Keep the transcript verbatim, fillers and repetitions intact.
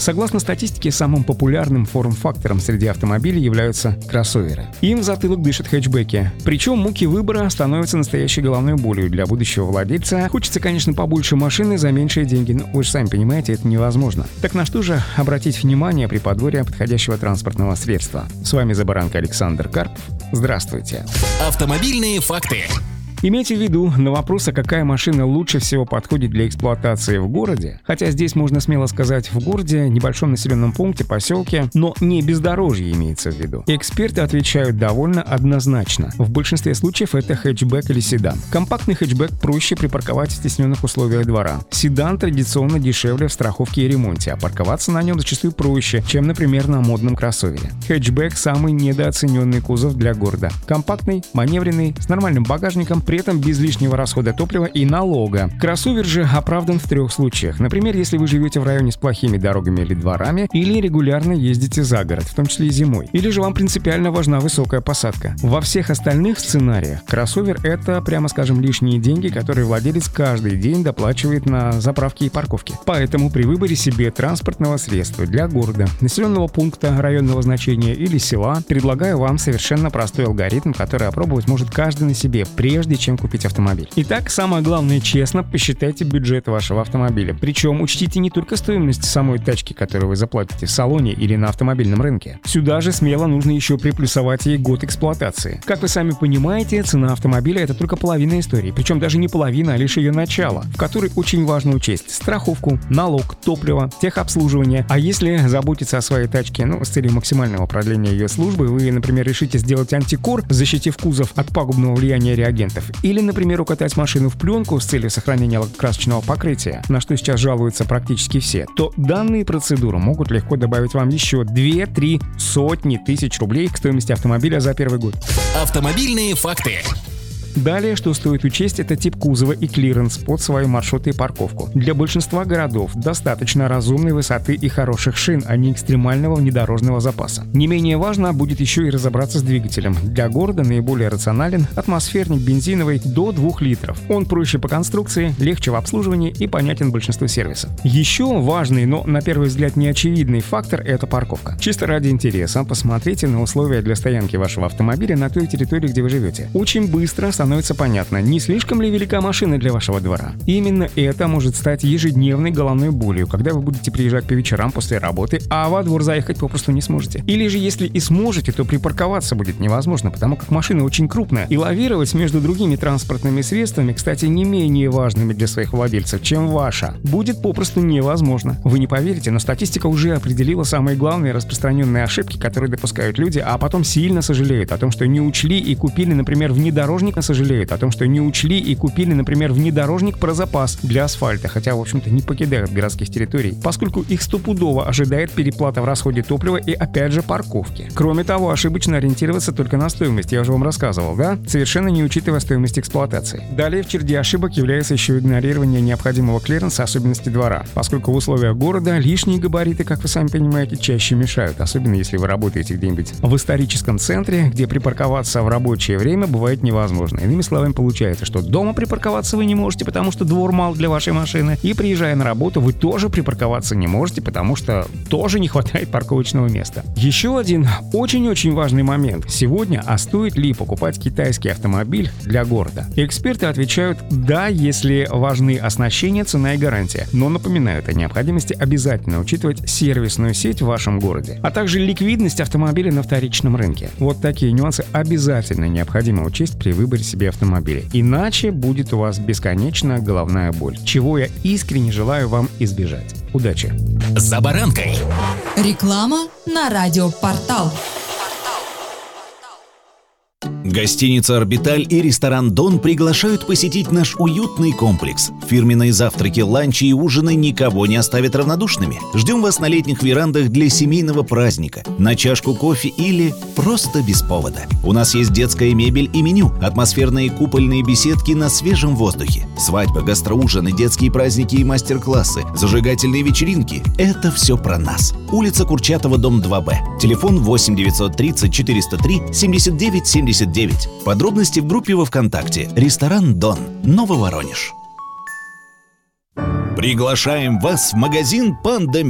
Согласно статистике, самым популярным форм-фактором среди автомобилей являются кроссоверы. Им в затылок дышат хэтчбеки. Причем муки выбора становятся настоящей головной болью для будущего владельца. Хочется, конечно, побольше машины за меньшие деньги, но вы же сами понимаете, это невозможно. Так на что же обратить внимание при подборе подходящего транспортного средства? С вами «За баранкой» Александр Карпов. Здравствуйте. Автомобильные факты. Имейте в виду, на вопрос, а какая машина лучше всего подходит для эксплуатации в городе, хотя здесь можно смело сказать в городе, небольшом населенном пункте, поселке, но не бездорожье имеется в виду. Эксперты отвечают довольно однозначно. В большинстве случаев это хэтчбэк или седан. Компактный хэтчбэк проще припарковать в стесненных условиях двора. Седан традиционно дешевле в страховке и ремонте, а парковаться на нем зачастую проще, чем, например, на модном кроссовере. Хэтчбэк – самый недооцененный кузов для города. Компактный, маневренный, с нормальным багажником, при этом без лишнего расхода топлива и налога. Кроссовер же оправдан в трех случаях. Например, если вы живете в районе с плохими дорогами или дворами, или регулярно ездите за город, в том числе и зимой. Или же вам принципиально важна высокая посадка. Во всех остальных сценариях кроссовер — это, прямо скажем, лишние деньги, которые владелец каждый день доплачивает на заправки и парковки. Поэтому при выборе себе транспортного средства для города, населенного пункта, районного значения или села, предлагаю вам совершенно простой алгоритм, который опробовать может каждый на себе, прежде чем купить автомобиль. Итак, самое главное, честно посчитайте бюджет вашего автомобиля. Причем учтите не только стоимость самой тачки, которую вы заплатите в салоне или на автомобильном рынке. Сюда же смело нужно еще приплюсовать ей год эксплуатации. Как вы сами понимаете, цена автомобиля — это только половина истории. Причем даже не половина, а лишь ее начало, в которой очень важно учесть страховку, налог, топливо, техобслуживание. А если заботиться о своей тачке, ну, с целью максимального продления ее службы, вы, например, решите сделать антикор, защитив кузов от пагубного влияния реагентов, или, например, укатать машину в пленку с целью сохранения лакокрасочного покрытия, на что сейчас жалуются практически все, то данные процедуры могут легко добавить вам еще две-три сотни тысяч рублей к стоимости автомобиля за первый год. Автомобильные факты. Далее, что стоит учесть, это тип кузова и клиренс под свои маршруты и парковку. Для большинства городов достаточно разумной высоты и хороших шин, а не экстремального внедорожного запаса. Не менее важно будет еще и разобраться с двигателем. Для города наиболее рационален атмосферник бензиновый до двух литров. Он проще по конструкции, легче в обслуживании и понятен большинству сервисов. Еще важный, но на первый взгляд неочевидный фактор – это парковка. Чисто ради интереса посмотрите на условия для стоянки вашего автомобиля на той территории, где вы живете. Очень быстро становится понятно, не слишком ли велика машина для вашего двора. Именно это может стать ежедневной головной болью, когда вы будете приезжать по вечерам после работы, а во двор заехать попросту не сможете. Или же если и сможете, то припарковаться будет невозможно, потому как машина очень крупная, и лавировать между другими транспортными средствами, кстати, не менее важными для своих владельцев, чем ваша, будет попросту невозможно. Вы не поверите, но статистика уже определила самые главные распространенные ошибки, которые допускают люди, а потом сильно сожалеют о том, что не учли и купили, например, внедорожник на сожалеют о том, что не учли и купили, например, внедорожник про запас для асфальта, хотя, в общем-то, не покидают городских территорий, поскольку их стопудово ожидает переплата в расходе топлива и, опять же, парковки. Кроме того, ошибочно ориентироваться только на стоимость, я уже вам рассказывал, да? Совершенно не учитывая стоимость эксплуатации. Далее в череде ошибок является еще игнорирование необходимого клиренса особенностей двора, поскольку в условиях города лишние габариты, как вы сами понимаете, чаще мешают, особенно если вы работаете где-нибудь в историческом центре, где припарковаться в рабочее время бывает невозможно. Иными словами, получается, что дома припарковаться вы не можете, потому что двор мал для вашей машины, и приезжая на работу, вы тоже припарковаться не можете, потому что тоже не хватает парковочного места. Еще один очень-очень важный момент. Сегодня, а стоит ли покупать китайский автомобиль для города? Эксперты отвечают «да», если важны оснащение, цена и гарантия, но напоминают о необходимости обязательно учитывать сервисную сеть в вашем городе, а также ликвидность автомобиля на вторичном рынке. Вот такие нюансы обязательно необходимо учесть при выборе себе автомобиля. Иначе будет у вас бесконечная головная боль, чего я искренне желаю вам избежать. Удачи! За баранкой. Реклама на радиопортал. Гостиница «Орбиталь» и ресторан «Дон» приглашают посетить наш уютный комплекс. Фирменные завтраки, ланчи и ужины никого не оставят равнодушными. Ждем вас на летних верандах для семейного праздника, на чашку кофе или просто без повода. У нас есть детская мебель и меню, атмосферные купольные беседки на свежем воздухе, свадьбы, гастроужины, детские праздники и мастер-классы, зажигательные вечеринки – это все про нас. Улица Курчатова, дом два Б. Телефон восемь девятьсот тридцать четыреста три семьдесят девять семьдесят девять. Подробности в группе во ВКонтакте. Ресторан «Дон», Нововоронеж. Приглашаем вас в магазин «Панда».